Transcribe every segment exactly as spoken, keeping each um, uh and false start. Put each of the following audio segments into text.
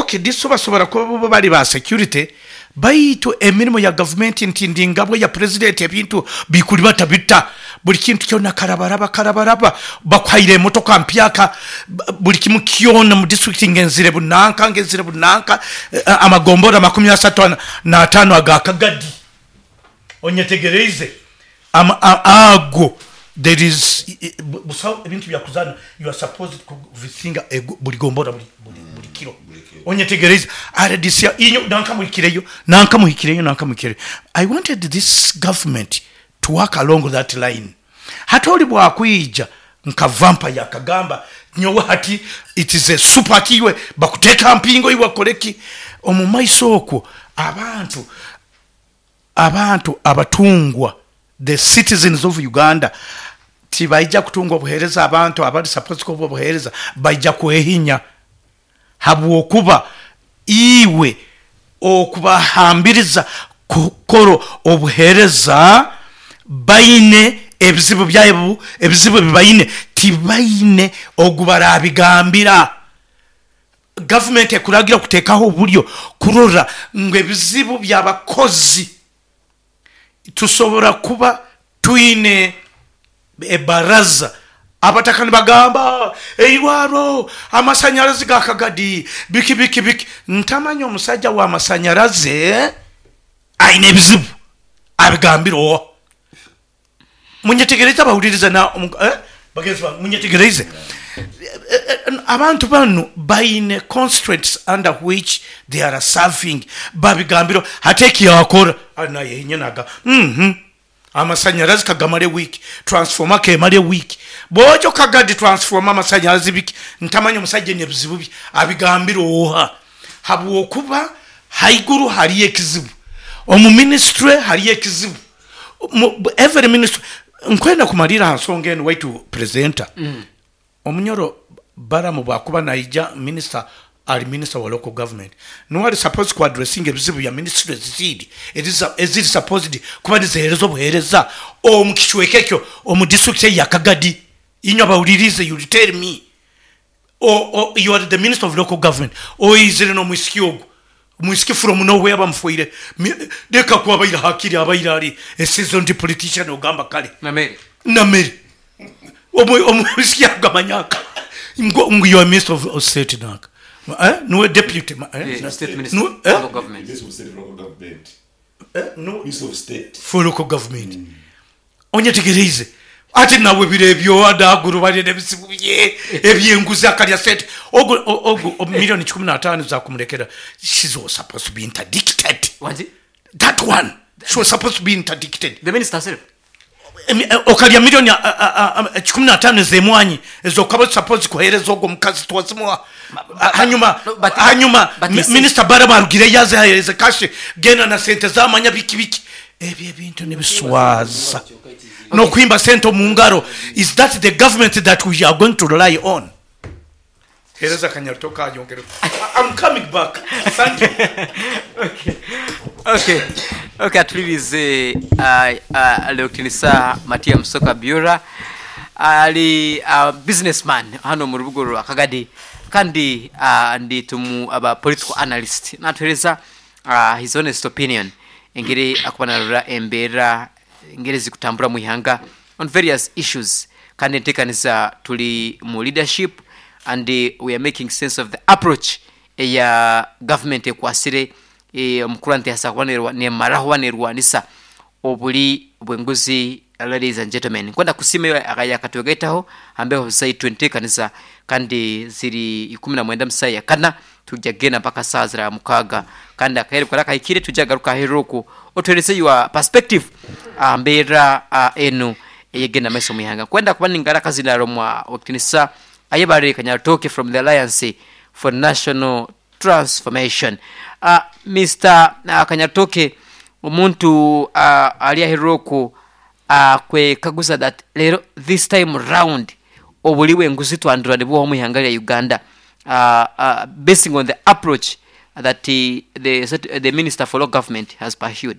okay disuba sobora ko bali ba security baitu emirimo ya government ntindi ngabwe ya president ebintu bikuli batabita buli kintu kyona karabaraba karabaraba bakwaire motoka mpyaka buli kimu kyona mu district ngenzire bunanka ngenzire bunanka amagombora makumi asatu na tano agakagadi onyetegereze ama ago there is busaw ebintu bya kuzana you are supposed to visinga buli gombora buli buli kilo onyetegereze aradisia inyo nanka muhikireyo nanka muhikireyo nanka muhikireyo. I wanted this government to work along that line. Hatoli bwa kuija nka vampire yakagamba nyowe hati it is a super kiwe bakuteka mpingo iwa koleki omumaiso okwo abantu abantu abatungwa the citizens of Uganda tibaija kutungwa buhereza abantu abali supposed ko buhereza baija kuehinya habu okuba iwe okuba hambiriza kukoro obuhereza baine ebizibu byayebu ebizibu bibaine tibaine ogubara bigambira government ekuragira kutekaho buryo kurora ngwe bizibu byabakozi tusobora kuba tuine ebaraza abatakani bagamba eiwaro amasanyarazi gakagadi biki biki biki ntamanyo musajja wa amasanyarazi aine bizibu abigambiro munyetegereza bahuririza na eh bagezwa munyetegereze abantu banu baine constraints under which they are serving babigambiro hateki yakora anaye nyenaga mhm amasanyarazi kagamare week transformer kemare week bojo kagadi transformer amasanyarazi biki ntamanyo musajje ne bizibu abigambiro oha habu okuba haiguru hari ekizibu omu ministry hari ekizibu every ministry nkwenda kumalira hansonga eno waitu presenter mm. omunyoro baramu bakuba naija minister ali minister wa local government no wali supposed to addressing ebizibu ya ministry zidi it is is it supposed kuba nizeherezo buhereza omukishwekekyo omu district ya Kagadi inyo bawulirize you tell me or, or you are the minister of local government or is it no musikiogo musiki from nowhere bamfuire deka kwa bayira hakiri abayira ali a seasoned politician ogamba kale na meri na meri omo omo musiki agamanyaka ngo ngo you are minister of state naka eh no deputy eh no state minister no eh? Local government this was local government eh no minister of state for local government mm. onyetegereze ati nawe birebyo adaguru bali nebisibuye ebyenguza kalya set ogo ogo million kumi na tano za kumulekera she's was supposed to be interdicted what it? That one she was supposed to be interdicted the minister self okalya million kumi na tano zemwanyi ezokaba supposed kuhereza ogo mukazi twazimwa hanyuma hanyuma minister barama rugire yaze hereza cash gena na sente za manya biki biki ebye bintu nebiswaza no kuimba sento mungaro. Is that the government that we are going to rely on? Hereza kanyartoka yongero. I'm coming back. Thank you. Okay. Okay. Okay, atulize uh uh Leotinisa Matia Msoka Biura ali a uh, businessman hano mu rubugo rwa Kagadi kandi uh, ndi tumu aba political analyst natuhereza uh, his honest opinion engere akubanarura embera ngere zikutambura mu ihanga on various issues kandi ntekaniza tuli mu leadership and uh, we are making sense of the approach ya government ekwasire omukurante hasakwanerwa ne marahwanerwa nisa obuli bwenguzi. Ladies and gentlemen, kwenda kusime akaya katogetaho ambeho sai twenty kanisa kandi ziri kumi na mwenda msaya kana tujagena paka sazira mukaga kandi akaheri kwa kahikire tujagaruka heroko otwerese your perspective ambera uh, enu yegena meso mihanga kwenda kubani ngaraka zinaromwa okinisa ayebare kanyatoke from the Alliance for National Transformation. uh, Mister uh, Kanyatoke umuntu uh, alia heroko uh, kwe kaguza that lero this time round obuliwe nguzitu andura nebo homu hangari ya Uganda uh, uh, basing on the approach that the, the, the Minister for Local Government has pursued.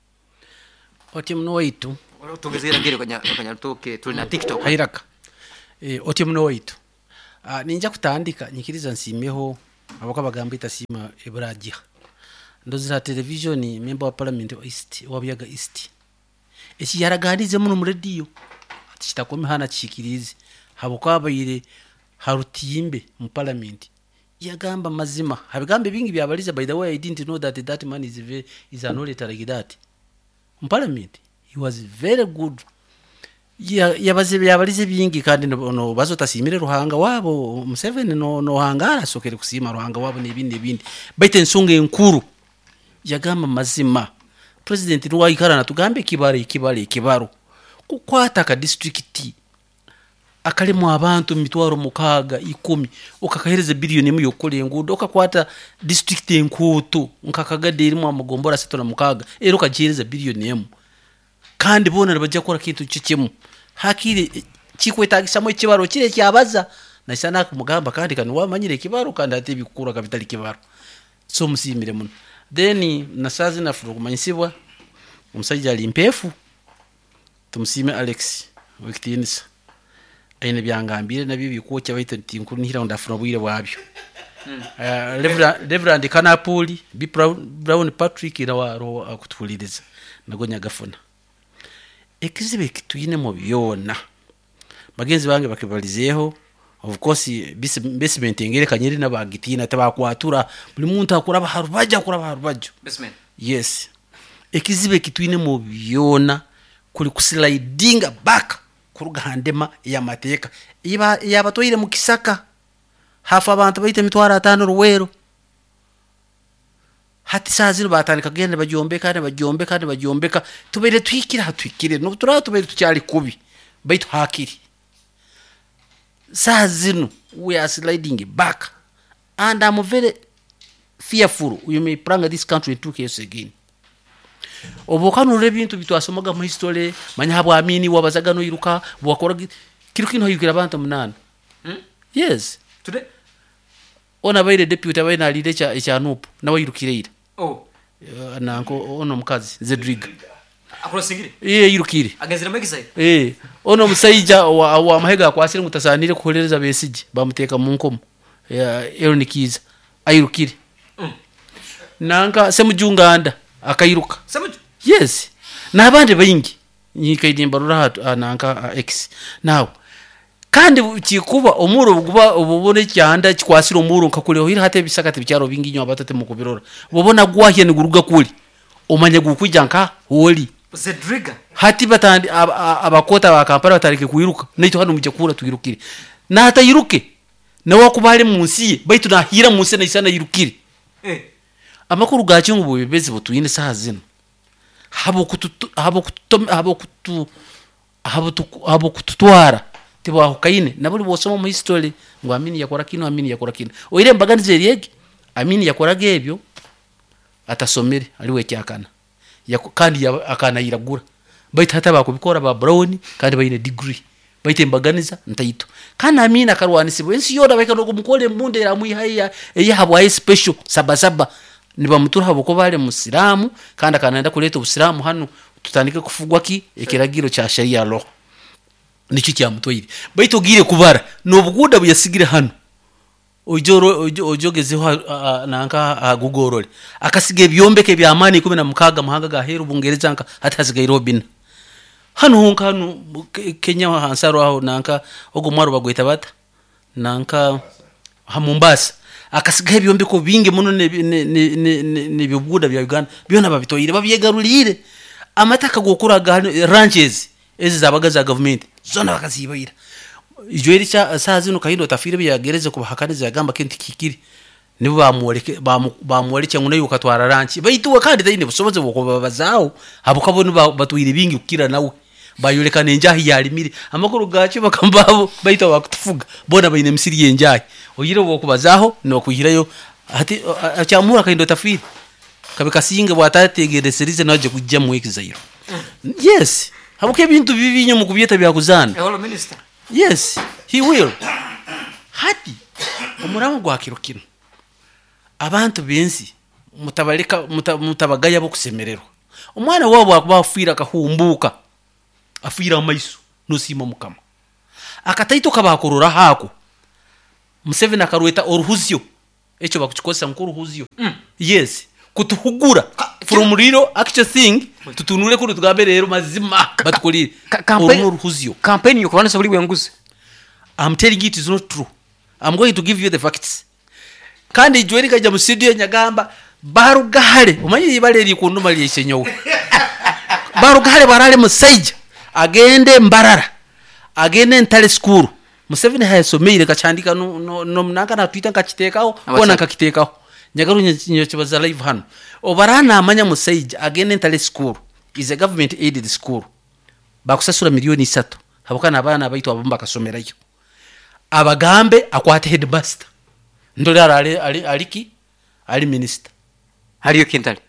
Oti mno waitu tugezera ngere kanya Kanyatoke tuli na TikTok hairaka eh oti mno waitu uh, ninja kutandika nyikiriza nsimeho aboka bagamba itasima eburajiha ndozira television member wa parliament wa east wa byaga east eki yaraganize muno mu radio ati kitakome hana kikirize haboka abayire harutiyimbe mu parliament yagamba mazima habigambe bingi byabaliza. By the way, I didn't know that that man is very, is an orator like that mu parliament. He was very good. Ya yabaze byabalize bingi kandi no bazotasimire ruhanga wabo Museveni no no hangara sokere kusima ruhanga wabo nebindi bindi baite nsonga enkuru yagamba mazima. President ruwa ikarana tugambe kibare kibare kibaro kukwata ka district akalemu abantu mitwaro mukaga ikumi okakahereza billion mu yokole ngudo okakwata district enkuto nkakagade irimu amagombora setona mukaga ero kajereza billion emu kandi bona bajja kora kintu kikemu hakire kikwetagisa mu kibaro kire kyabaza na sana kumugamba kandi kan wamanyire kibaro kandi ate bikura kapitali kibaro so musimire muno then nasazi na furu kumanyisibwa umusajja ali mpefu tumusime Alex wikitinisa aine byangambire nabyo bikocha baita tinkuru nihira ndafuna bwire bwabyo mm. uh, Reverend Reverend Kanapoli bi Brown Patrick irawa akutuliriza nagonya gafuna ekizibe kituyine mu byona bagenzi bange bakibalizeho. Of course basement engere kanyeri nabagitina tabakwatura buli muntu akura baharubaja akura baharubajo basement. Yes, ekizibe kituyine mu byona kuli kuslidinga back kuruga handema ya mateka iba yabatoyire mu kisaka hafa abantu bayite mitwara atano ruwero hati saziro batani kagenda bajombeka ne bajombeka ne bajombeka tubere twikira hatwikire no tura tubere tucyali kubi baitu hakiri sazino we are sliding back and I'm very fearful you may bring this country to chaos again. Obokano rebintu bitwasomaga mu history manyabo amini wabazaga no iruka bwakora kirukino yukira abantu munana. Hmm? Yes. Today ona bayire deputy bayina leader cha cha nupu na wayirukire. Oh. Uh, nanko ono mukazi Zedriga. Akora singire. Eh yirukire. Agazira megisa. Eh ono musayija wa, wa mahega kwasire mutasanire kuholereza besiji bamuteka mu nkomo. Ya Eronikiza ayirukire. Mm. Nanka semujunganda akayiruka. Samuju. Yes. Na abandi bayingi nyikaidimba rura nanka X. Now kandi kikuba omuro guba obubone cyanda kwasira omuro nkakuleho hira hate bisakate byaro binginyo abatate mu kubirora bobona gwahiye ni guruga kuli omanye gukujyanka holi Zedriga hati batandi abakota ba Kampala batarike kuyiruka nito hano mujye kura tuyirukire na hata yiruke na wakubale munsi baitu na hira munsi na isana yirukire eh amakuru gachi ngo bebeze butuyine sahazino habo kutu habo kutu habo kutu habo habo kututwara tibo kaine nabuli bosoma mu history ngo amini yakora kino amini yakora kino oire mbaganize yege amini yakora gebyo atasomere aliwe cyakana kandi ya, akana yiragura baita hata bakubikora ba Brown kandi bayine degree baite mbaganiza ntayito kana amina karwanisibo ensi yoda bayika no kumukole mbunde ya muihaya eyahabwa special sabasaba niba mutura haboko bale musiramu kandi akanaenda kuleta ubusiramu hano tutandike kufugwa ki ekiragiro cha sharia law nichi kya mutoyiri baito gire kubara no buguda buyasigire hano ojoro ojogezeho nanka agugorole akasige byombeke bya amani kumi na mukaga muhanga ga heru bungereza nka hatasiga Robin hano honka hano Kenya hansaro aho nanka ogomwaro bagweta bata nanka ha Mombasa akasiga byombeko binge muno ne ne ne bibuguda bya Uganda byona babitoyire babyegarulire amataka gokuraga ranches ezi zabagaza government zona bakazibayira ijweri cha sazino kahindo tafire byagereze kubahakaniza yagamba kenti kikiri nibo bamwoleke bamwoleke ngo nayo katwara ranchi bayituwa kandi dayine busoboze boko babazaho abo kabone batuyire bingi ukira nawe bayoleka nenjahi yalimire amakuru gacho bakambabo bayita bakutufuga bona bayine misiri yenjahi oyire boko bazaho no kuhirayo ati acyamura kahindo tafire kabikasinge bwatategere serize naje kujja mu ekizairo. Yes, habuke bintu bibinyo mu kubyeta byakuzana. Hello minister. Yes, he will. Hati omuramo gwa kirukino abantu bensi mutabaleka mutabagaya bo kusemerero omwana wabo akubafira kahumbuka afira amaiso nosima mukama akataito kabakorora hako Museveni akarweta oruhuzyo echo bakuchikosa nkuru huzio mm. yes kutuhugura from real actual thing tutunule kuri tugambe rero mazima batukuri campaign huzio campaign yo kubana sabuli wenguze. I'm telling you it is not true. I'm going to give you the facts. Kandi jweri kaja mu studio nyagamba barugahale umanyi yibale eri kunduma lyeshenyo barugahale barale musaija agende mbarara agende ntale school Museveni hayasomeye kachandika no no, no mnanga na Twitter kachitekaho kona kakitekaho nyagaru nyo chibaza live hano obarana amanya musaija agende ntale school is a government aided school bakusasura miliyoni isatu habukana abana abaitwa abamba kasomerayo abagambe akwate headmaster ndolera ali ali aliki ali minister haliyo kintale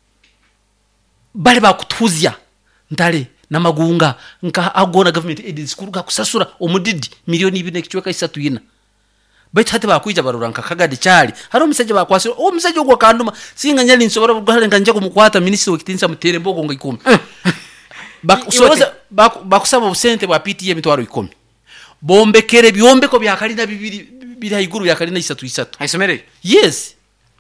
bali bakutuzya ndale namagunga nka agona government aid school ka kusasura omudidi miliyoni ibiri nekichweka isatu yina bait hate bakwija baruranka kagadi cyali hari omusaje bakwasira o musaje gwo kanduma singa nyali nsobora bugahale nje kumukwata minister wekitinsa mutere mbogo ngo ikumi bakusoza bakusaba obusente bwa P T M mitwaro ikumi bombekere byombeko byakalina bibiri biri haiguru byakalina isatu isatu aisomere yes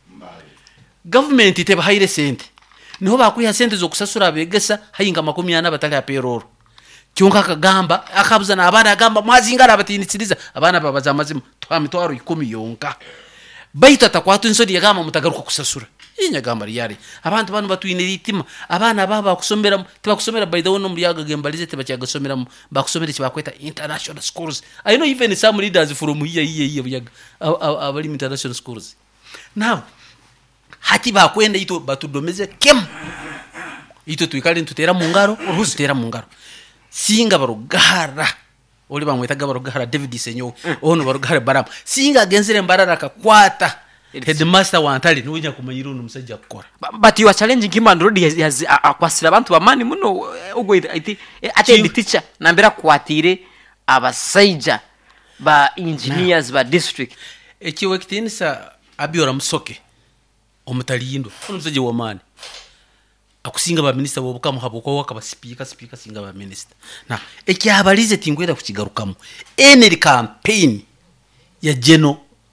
government iteba haire sente niho bakuya sente zo kusasura abegesa hayinga makumi ana batali ya payroll cyonka kagamba akabuza na abana agamba mwazingara abatinitsiriza abana babaza amazima twamitwaro ikumi yonka baita atakwatu insodi yagama mutagaruka kusasura inya gamba yari abantu banu batwinira itima abana baba kusomera tibakusomera by the way no muriyaga gembalize tibacyagasomera bakusomera kibakweta international schools. I know even some leaders from here here here buyaga abali international schools now hati bakwenda ito batudomeze kem ito twikali ntutera mungaro uruzitera mungaro singa barugara oli bamwetaga barugara David Senyo mm. ono barugara baram singa genzere mbarara kakwata headmaster wantali nuja kumanyira no musajja akora but you are challenging him and road has akwasira abantu bamani muno ugo iti ate the teacher nambera kwatire abasaija ba engineers ba district ekiwe kitinisa abiora musoke omutalindo omusajja wa mani akusinga ba minister bo bukamu habuko wakaba speaker speaker singa ba minister na ekyabalize tingwera kukigarukamu ene campaign ya Geno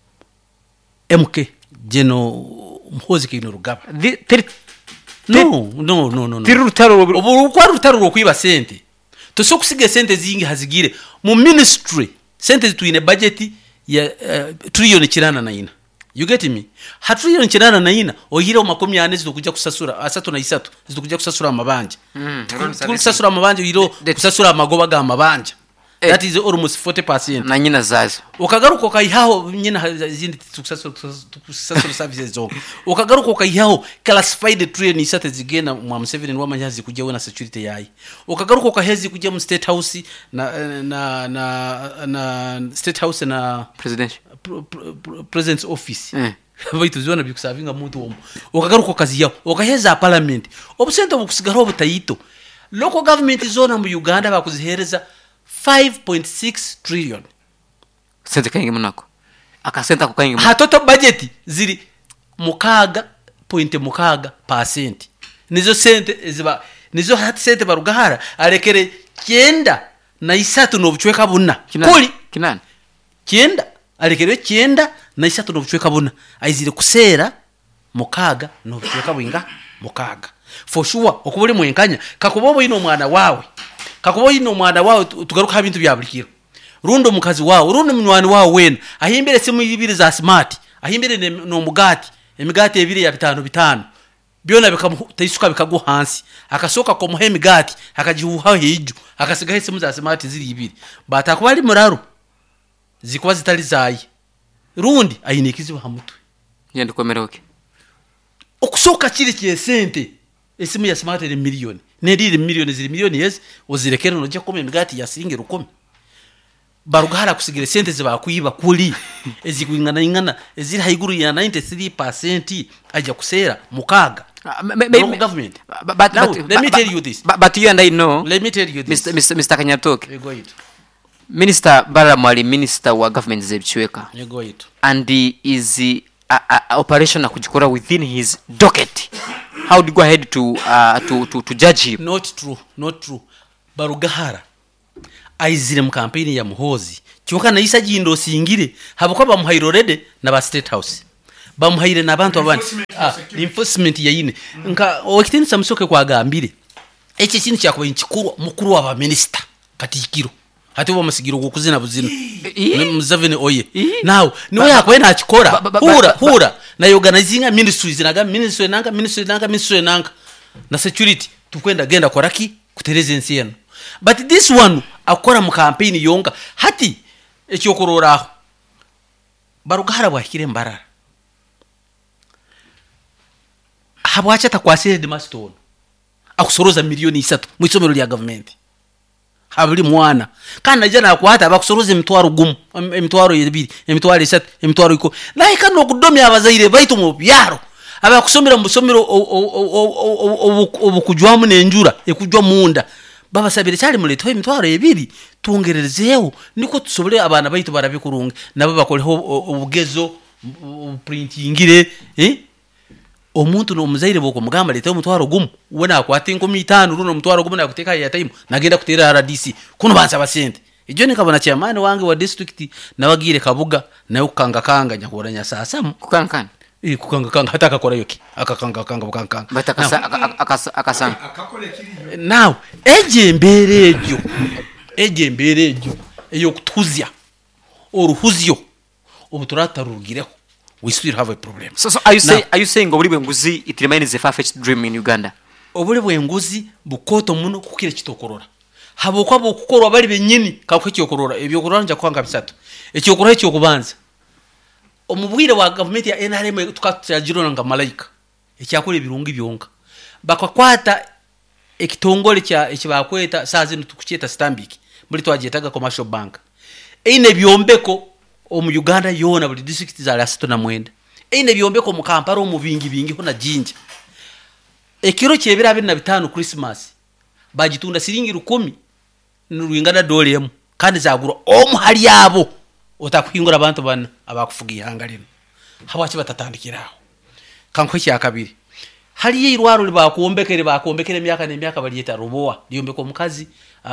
M K Geno Mhozi kino rugaba no no no no tirutaro obu kwa rutaro rokwiba sente to so kusiga sente zingi hazigire mu ministry sente tuine budget ya uh, trillion kirana na ina. You get me? Hatrillion kirana na ina ohira makumya ane zizokuja kusasura asatu na isatu zizokuja kusasura amabanja mm, kusasura amabanja yiro kusasura amagoba ga amabanja eh. That is almost forty percent na nyina zazo ukagaruka kayihaho nyina zindi kusasura kusasura services zo ukagaruka kayihaho classified trillion isatu zigena mu Museveni wa manyazi kujya wona security yayi ukagaruka kahezi kujya mu state house na na na na state house na presidential president's office eh baito zona bikusavinga muntu omo ukagaruka kazi yawo ukaheza parliament obusento bukusigaro butayito local government zona mu Uganda bakuzihereza five point six trillion sente kangi munako akasenta kukangi ha total budget ziri mukaga point mukaga percent nizo sente ziba nizo hati sente barugahara arekere kyenda na isatu no buchweka bunna kuli kinani kyenda arekere kyenda na isatu no buchweka bunna aizire kusera mukaga no buchweka bwinga mukaga for sure okubuli mwenkanya kakubobo ino mwana wawe kakubo ino mwana wawe tugaruka bintu byabulikiro rundo mukazi wawe rundo mnwani wawe wena ahimbere simu ibiri za smart ahimbere no mugati emigati ebiri ya bitano bitano byona bikamutayisuka bikago hansi akasoka ko muhe migati akajihuha heju akasiga simu za smart ziri ibiri batakubali muraro zikuba zitali zayi rundi ayinikizi bahamutwe yende komeroke okusoka kiri kyesente esimu ya smart ni milioni nedire milioni ziri milioni yes ozirekera no je kome migati ya siringe rukome barugara kusigire sente ziba kuyiba kuli ezikwingana ingana eziri haiguru ya ninety-three percent aja kusera mukaga uh, government but, but, now, but, let me but, tell you this but, but you and I know let me tell you this Mr Mr Mr Kanyatoke you go it Minister Bala Mwali minister wa government zebichweka you go it and he is uh, uh, operational kujikora within his docket. How do you go ahead to uh, to to to judge him? Not true, not true. Barugahara aizire mu campaign ya Muhozi cyuka na isa jindo singire habuko bamuhairorede na ba state house bamuhaire n'abantu abandi ah enforcement yayine nka okitini samusoke kwagambire ekyo kintu kyakuba nkikuru mukuru wa minister katikiro hati bo masigiro gukuzina buzino muzavene oye now niwe yakwena akikora hura hura na organizing ministries naga ministry nanga ministry nanga ministry nanga na security tukwenda genda koraki kutereza ensi yeno but this one akora mu campaign yonga hati ekyo korora barugara bwakire mbarara habwacha takwasire de mastone akusoroza milioni isatu mu isomero lya government habuli mwana kana jana akwata abakusoroza emitwaro gumu emitwaro ebiri emitwaro isatu emitwaro iko naye kana okudomya abazaire baitu mu byaro abakusomera mu somero obukujwamu nenjura ekujwa munda baba sabire cyali muleto emitwaro ebiri tungerezeho niko tusobole abana baitu barabikurunga nabo bakoleho obugezo printingire eh omuntu no muzaire boko mugamba leta omutwaro gumu wona akwata enkumi itaano runo omutwaro gumu nakuteka ya time nagenda kutera R D C kuno banza basente ejo nikabona chairman wange wa district nawagire kabuga nayo kanga kanga nyakoranya sasa kukankana eh kukanga kanga hata akakora yoki akakanga kanga bukanga batakasa akasanga akakole kiri now eje mbere ejo eje mbere ejo eyo kutuzya oruhuzyo obuturata rugireho we still have a problem. So, so are you saying are you saying obuli bwenguzi it remains a far-fetched dream in Uganda? Obuli bwenguzi bukoto muno kukire kitokorora. Habokwa bokukorwa bali benyini kakwe kyokorora ebyo korora nja kwanga bisatu. Ekyokorora ekyo kubanza. Omubwire wa government ya N R M tukatujirona nga malaika. Ekyakole birungi byonka. Bakakwata ekitongole kya ekibakweta sazi tukucheta Stanbic. Muri twajetaga commercial bank. Ine byombeko omu Uganda yona buli district za lasito na mwenda ine byombeko mu Kampala omu bingi bingi hona jinja ekiro kyebira abiri na bitano Christmas bagitunda siringi rukumi n'urwingana dole yemu kandi zagura omu hali yabo otakwingura abantu bana abakufugiye hangalino hawachi batatandikiraho kanko kya kabiri hali yirwaro libakuombekere bakuombekere myaka ne myaka baliyeta ruboa lyombeko mukazi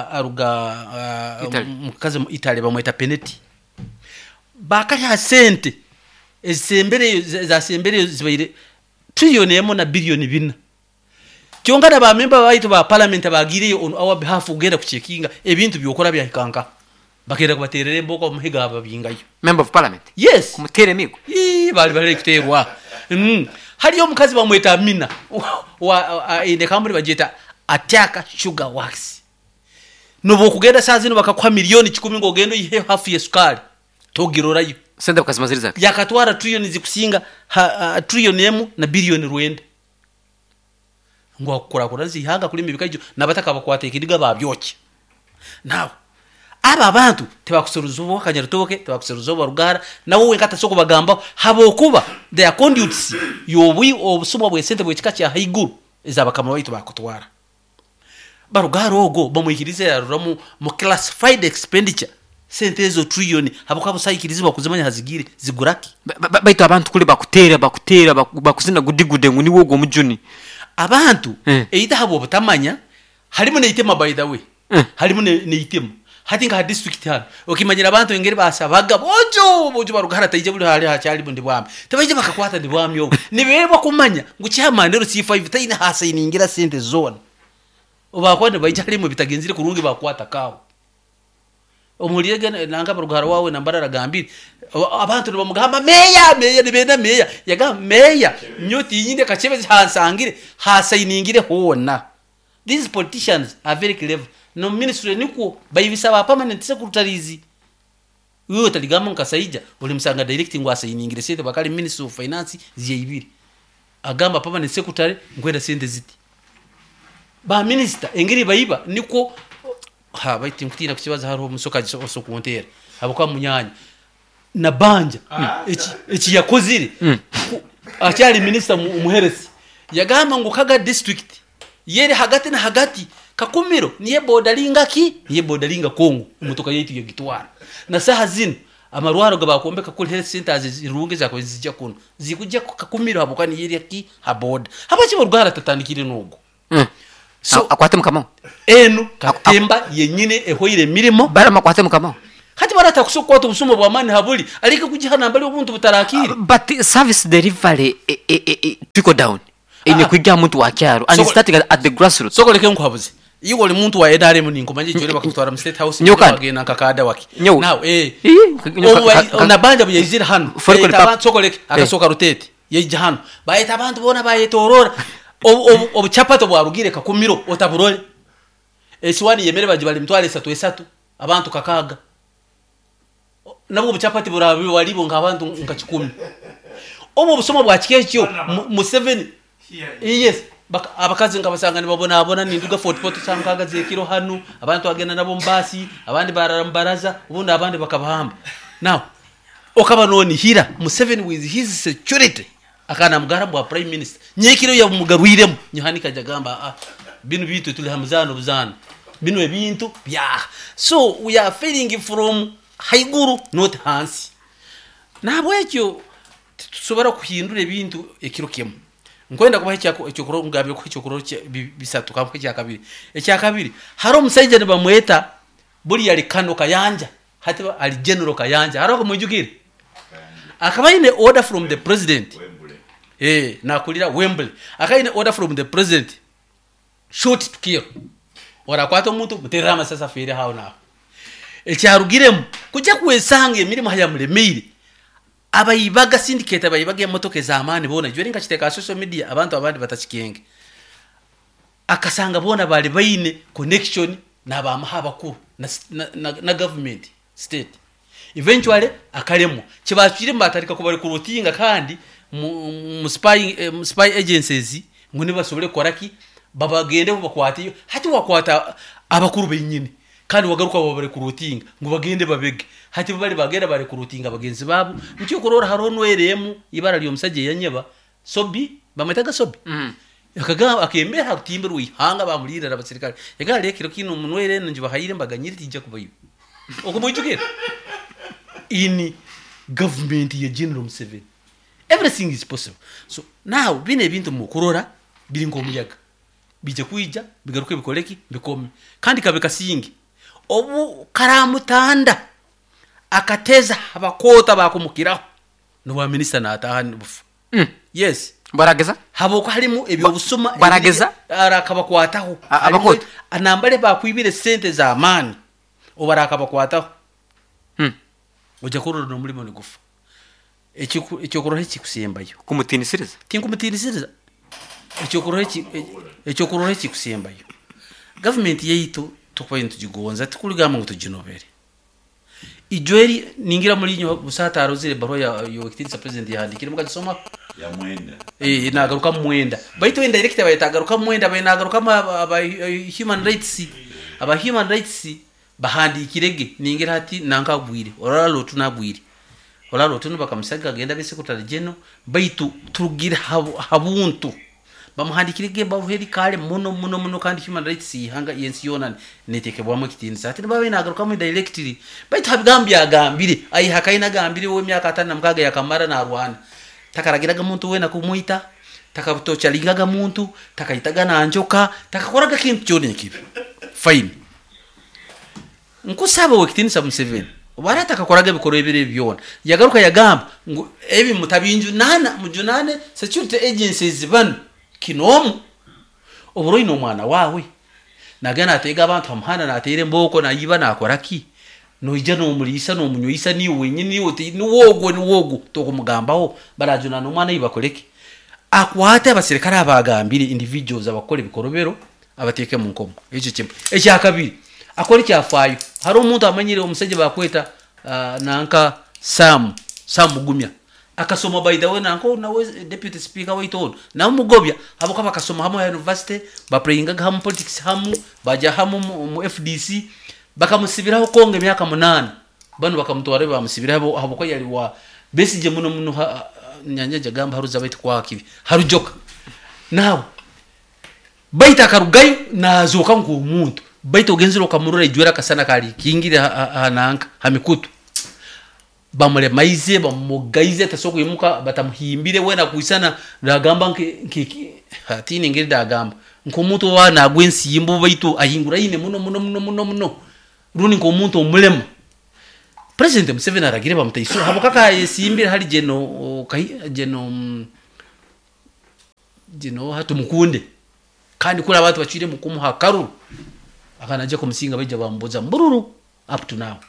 aruga mukazi mu Italy bamweta peneti bakali ha sente ezembere za sembere zibaire trillion yemo na billion bina kyongana ba member baitu ba parliament bagire on our behalf ugenda kuchekinga ebintu byokora bya kanka bakera kubaterere mboko muhiga ababingayo member of parliament yes kumutere migo ii bali bali kuterwa mm hali yo mukazi bamweta Amina wa inde kamburi bajeta Ataka Sugar Works nubo kugenda sazino bakakwa milioni kikumi ngo gendo ihe hafu ya sukari togirorayo sende bakazimaziri zake yakatwara trillion zikusinga ha, uh, trillion emu na billion rwende ngo akora kora zihanga kuri mbibikajo nabataka bakwata ikidiga babyoke now aba abantu tebakusoruzo bakanyaritoke tebakusoruzo barugara nawo wenkata soko bagamba habo kuba they are conduits yobu obusubwa bwe sente bwe kikacha haiguru izabakama baitu bakutwara barugara ogo bamuyikirize yaruramu mu classified expenditure sente zo trillion habukabo sayikiriziba kuzimanya hazigire ziguraki baitu abantu kuli bakutera bakutera bakuzina gudigude nguni wogo mujuni abantu eita habo butamanya harimo ne itema by the way harimo ne itema hatinga ha district hano okimanyira abantu engeri basabaga bojo bojo barugara tayije buli hali ha cyali bundi bwame tabaje bakakwata ndi bwame yo nibebo kumanya ngucyama ndero C five tayina hasa iningira sente zone obakwane bayijali mu bitagenzire kurungi bakwata kawo omuliyege nanga barugara wawe nambara gambiri abantu bamugamba meya meya nibenda meya yaga meya nyoti yinde kachebe hansangire hasa iningire hona. These politicians are very clever. No ministry niko bayibisa ba permanent secretaries uyo taligama nkasaija ulimsanga directing wasa iningire sente bakali ministry of finance ziyibiri agamba permanent secretary ngwenda sente ziti ba minister engiri bayiba niko ha baiti nkutina kukibaza haro musoka so kuntera abuka munyanya na banja echi echi yakozire acyali minister umuheresi yagamba ngo kaga district yeri hagati na hagati kakumiro niye bodalinga ki niye bodalinga Kongo umutoka yetu yagitwara na saha zino amarwaro gabakombeka kuri health centers zirunge zako zijya kuno zikujya kakumiro habukani yeri ki haboda habachi burwara tatandikire nugo so akwate mukamo enu katemba yenyine ehoire mirimo bara makwate mukamo hati barata kusokwata obusomo bwa mani habuli alike kujihana mbali obuntu butarakiri but service delivery e, e, e, e, trickle down ine kujja muntu wa kyaro and starting at the grassroots soko leke nkwabuze iyo oli muntu wa edare mu ninko manje jore bakutwara mu state house bagena kakada waki now eh na banja buyizira hano soko leke akasoka rutete yeje hano bayeta abantu bona bayetorora obuchapato bwarugire kakumiro otaburole esiwani yemere baje bali mtwale esatu esatu abantu kakaga nabo obuchapati burabi walibo ngabantu nkakikumi obo busomo bwa kikekyo mu seven yes abakazi ngabasanga ni babona abona ninduga forty forty sankaga zekiro hanu abantu agenda nabo mbasi abandi bararambaraza ubundi abandi bakabahamba now okaba noni hira mu seven with his security akana mugarabu wa prime minister nyekiro ya mugarwiremo nyohanika jagamba ah, binu bitu tuli hamzano buzana binu ebintu bya so we are feeling from haiguru not hansi nabo ekyo tusobora kuhindura ebintu ekiro kemo nkwenda kubaha cyako ekyo kuro mugabe ko ekyo kuro bisatu kamwe cya kabiri ekya kabiri haro musaije ne bamweta buri yali kano kayanja hati ali general kayanja haro ko mujugire akabaine order from the president eh nakulira Wembley akaine order from the president shoot to kill ora kwato muntu muterama sasa fere hawo na ekyarugiremu kujja kwesanga emirimo haya mulemire abayibaga syndicate abayibaga emotoke za amani bona jwe ringa kiteka social media abantu abandi batakikenge akasanga bona bali bayine connection naba mahabakuru na, na, na, na government state eventually akalemo kibashire mbatarika ko bari kurutinga kandi mu spy um, spy agencies ngone basobole koraki babagende bakwatiyo hati wakwata abakuru benyine kandi wagaruka babare kurutinga ngo bagende babege hati bari bagenda bari kurutinga bagenzi babo nicyo kurora harono eremu ibara lyo musaje yanyeba sobi bametaga sobi mm. yakaga akembe hatimbe ruihanga bamurira abasirikare yaga lekiro kino umuntu werene nje bahayire mbaganyiri tijja kubayo okumujukira ini government ya General Museveni everything is possible so now bine bintu mukurora biri ngo muyaga bije kuija bigaruke bikoleki bikome kandi kabeka singi obu karamutanda akateza abakota bakumukiraho no wa minister na atahani bufu mm. yes barageza habo ko harimo ebyo busuma barageza arakabakwataho abakota anambale bakwibire sente za amani obarakabakwataho mm. ujya kurura no muri gufa ekiko ekikoro hiki kusembayo kumutinisiriza tinkumutinisiza ekikoro hiki ekikoro hiki kusembayo government yeito tukwaye tujigonza tukuligama ngo tujinovere ijweri ningira muri nyo busata arozire baro ya yo kitinsa president yahandikira mugasoma ya mwenda eh nagaruka mwenda baito indirect bayitagaruka mwenda bayinagaruka aba human rights aba human rights bahandikirege ningira ati nankagwire oralo tunagwire oralo tunu bakamusaga genda bise kutarigeno baitu turugira habuntu bamuhandikirege bavuheri kale muno muno muno kandi human rights ihanga yensi yonane neteke bwamwe kitinisa ati bawe nagaruka mu directly baitu habigambye agambire ayi hakaina gambire we myaka atana mkaga yakamara na Rwanda takaragiraga muntu we nakumuita takabutocha lingaga muntu takaitaga na anjoka takakoraga kintu cyone kibi fine nkusaba we kitinisa Museveni barata kakoraga bikoro ebire byona yagaruka yagamba ngo ebi mutabinju nana mujunane security agencies ban kinomu oburo ino mwana wawe nagana atega abantu amhana na atere mboko na yiba nakoraki no ija no mulisa no munyoisa ni wenye ni wote ni wogo ni wogo to kumugambaho barajuna no mwana yibakoreke akwate abasirikare abagambire individuals abakore bikorobero abateke mu nkomo ejo kimwe ekya kabiri akora cyafayo hari umuntu amanyire umuseje bakweta uh, nanka Sam Sam Mugumya akasoma by the way nanko nawe deputy speaker waitolo na mugobya abo kaba kasoma hamo ya university ba prayinga hamu politics hamu baja hamu mu F D C bakamusibiraho konge myaka munana bano bakamutware bamusibiraho abo ko yari wa besije muno muno ha, nyanya jagamba haruza baiti kwa kibi harujoka nawo baita karugayo nazoka ngo umuntu baito genziro kamurura ijwera kasana kali kingire hananka hamikutu bamule maize bamugaize tasoko yimuka batamuhimbire wena kuisana ndagamba nkiki hatini ngire ndagamba nkomuntu wana agwensi yimbo baito ahingura ine muno muno muno muno muno runi nkomuntu omulema President Museveni aragire bamutayisura habo kaka yesimbira hari geno kahi geno geno hatu mukunde kandi kuri abantu bacire mukumu hakaru akanaje ko musinga bajya bamboza mbururu up to now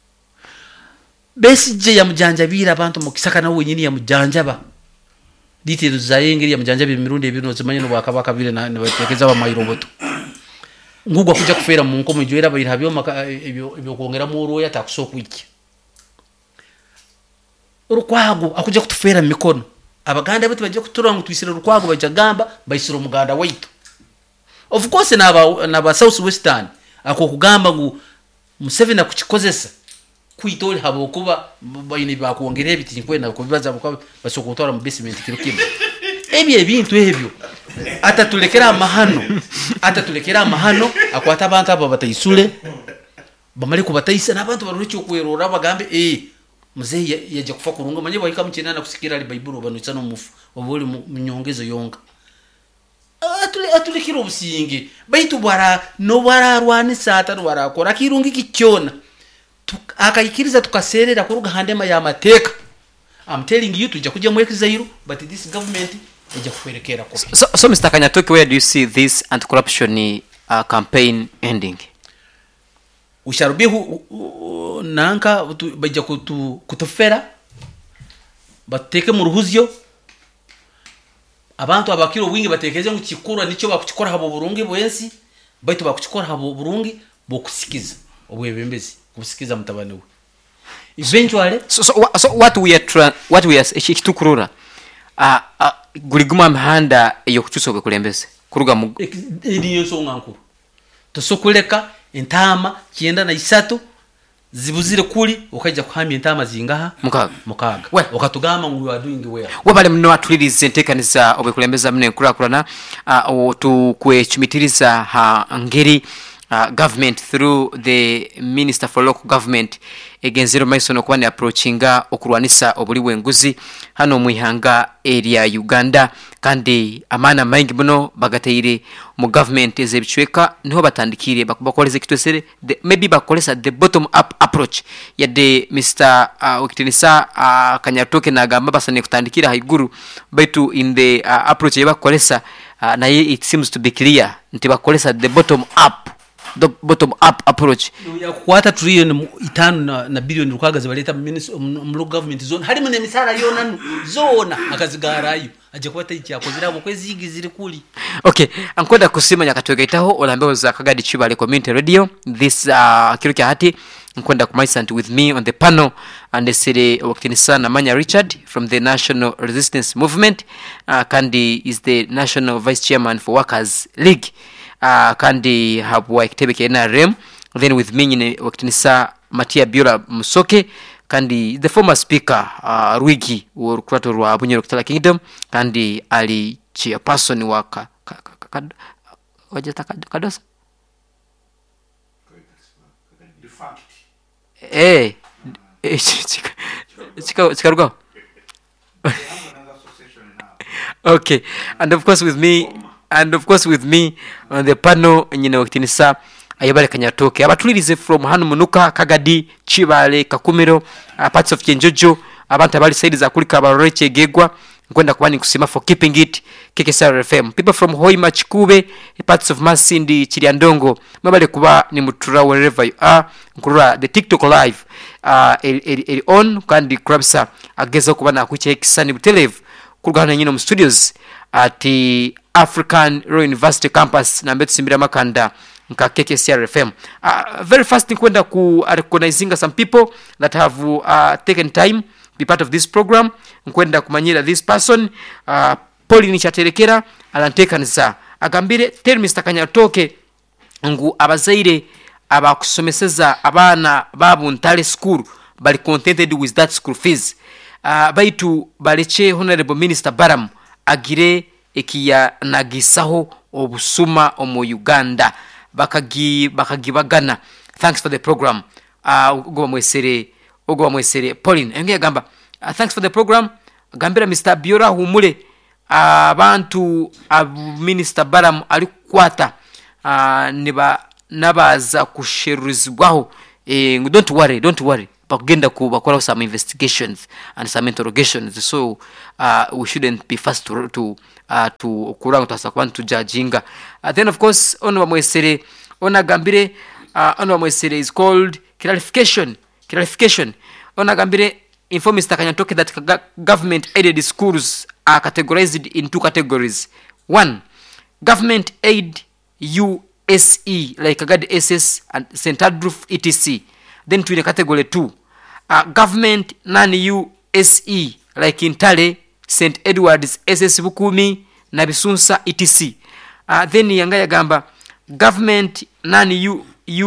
besi je ya mujanjabira abantu mukisaka nawe nyini ya mujanjaba details zayengeri ya mujanjabi mirundi ibintu zimanye no bakabaka bire na batekeza ba mayiroboto ngugwa kuja kufera mu nkomo joera bayira habyo ibyo ibyo kongera mu ruya atakusoka iki urukwago akuja kutufera mikono abaganda betu baje kuturanga twisira urukwago baje gamba bayisira umuganda waitu of course naba naba south western ako kugamba ngo Museveni akukikozesa kwitoli habo kuba bayine bakuongerera biti kwenda kubibaza bako basokotora mu basement kirukimo ebye bintu ebyo atatulekera amahano atatulekera amahano akwata abantu abo batayisule bamali kubatayisa nabantu barucyo kwerora bagambe eh muzehe yaje kufa kurunga manye bayika mukina na kusikira ali bible banutsa no mufu obuli munyongezo yonga atule atulekira obusinge baitu bwara no bararwane sata no barakora kirungi kicyona akayikiriza tukaserera kuruga handema ya mateka. I'm telling you tujja kujja mu exile but this government ejja kwerekera ko. So, so Mister Kanyatoke, where do you see this anti-corruption uh, campaign ending? Usharubihu nanka bajja kutu kutufera bateke mu ruhuzyo abantu abakiro wingi batekeze ngo kikura nico bakukikora habo burungi bwensi baitu bakukikora habo burungi bokusikiza obwebembezi kusikiza mtabane we eventually so, so, so what we are tra- what we are ekitukurura ah uh, uh, guliguma mhanda yo kutusoke kulembeze kuruga mu niyo so ngankuru tosokuleka entama kienda na isatu zibuzire kuli ukaja kuhamya entama zingaha mukaga mukaga we ukatugama ngo are doing where wabale mno atulirize entekaniza obekulembeza mne kurakurana uh, tukwechumitiriza ha ngeri Uh, government through the Minister for Local Government egenzero maisono kwani approachinga okurwanisa obuli wenguzi hano muihanga area Uganda kandi amana maingi buno bagateyire mu government ezebichweka niho batandikire bakubakoleze kitwesere maybe bakolesa the bottom up approach ya de Mister uh, Okitinisa uh, Kanyatoke na gamba basane kutandikira haiguru baitu in the uh, approach yabakolesa uh, na it seems to be clear ntibakolesa the bottom up the bottom up approach ya kukwata trillion itanu na, na bilioni rukaga zibaleta mu government zone hari mu misara yona zona akazigarayo aje kwata iki yakozira mu kwezi igizire kuli. Okay, ankwenda kusima Nyakatoke itaho olambeo za Kagadi Chibale Community Radio this uh, kiruki hati nkwenda kumaisant with me on the panel and the city Okitinisa Namanya Richard from the National Resistance Movement uh, kandi is the National Vice Chairman for Workers League uh, kandi habwa Kitebeke N R M. Then with me in Okitinisa Matia Biola Musoke kandi the former speaker uh, Rwigi urukurato rwa Bunyoro Kitala Kingdom kandi ali chairperson wa ka, ka, ka, ka, wajata kadosa eh eh chika chika chikarugo. Okay, and of course with me and of course with me on the panel nyine Okitinisa ayabale Kanyatoke abatulirize from hanu munuka Kagadi Chibale Kakumiro uh, parts of Kenjojo abantu abali side za kulika baroreche gegwa nkwenda kubani kusima for keeping it K K S R F M people from Hoima Chikube parts of Masindi Chiriandongo mabale kuba ni mutura wherever you are nkura the TikTok live uh el, el, el on kandi krabsa ageza kubana kuche kisani butelev kurugana nyino mu studios at the African Royal University campus na mbetu simbira makanda nka K K S R F M. Uh, very fast nkwenda ku recognizing some people that have uh, taken time be part of this program nkwenda kumanyira this person uh, Pauline Chaterekera alanteka nza agambire tell Mister Kanyatoke ngu abazaire abakusomeseza abana babu ntale school bali contented with that school fees uh, baitu baleche Honorable Minister Baram agire ekiya nagisaho obusuma omu Uganda bakagi bakagibagana. Thanks for the program uh ugo mwesere ugo mwesere Pauline enge gamba uh, thanks for the program gambira Mister Biora humule abantu uh, uh, Minister Baram alikwata uh, niba nabaza kusheruzibwaho eh, don't worry don't worry bakugenda ku bakora some investigations and some interrogations, so uh, we shouldn't be fast to to uh, to kuranga tasa kwantu judginga. Uh, then of course ono bamwesere ona gambire uh, ono bamwesere is called clarification clarification ona gambire inform Mister Kanyantoke that government aided schools are categorized in two categories. One, government aid U S E like Kagadi S S and Saint Andrew E T C. Then to the category two, uh, government non-U S E like Intale, Saint Edward's S S Bukumi, Nabisunsa E T C. Uh, then yangaya gamba government non-U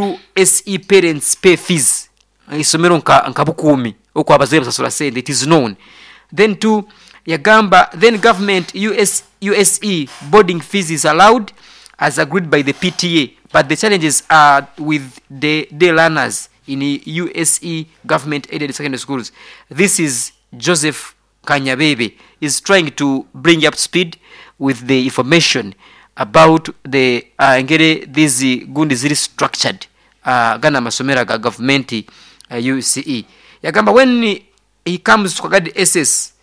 S E parents pay fees. Isomero nka nkabukumi okwa abazebe sasula sende, it is known. Then two yagamba then government U S U S E boarding fees is allowed as agreed by the P T A, but the challenges are with the day learners in U S E government aided secondary schools. This is Joseph Kanyabebe is trying to bring up speed with the information about the uh, ngere these gundi ziri structured uh, gana masomera ga government uh, U C E yagamba when he, he comes to Kagadi S S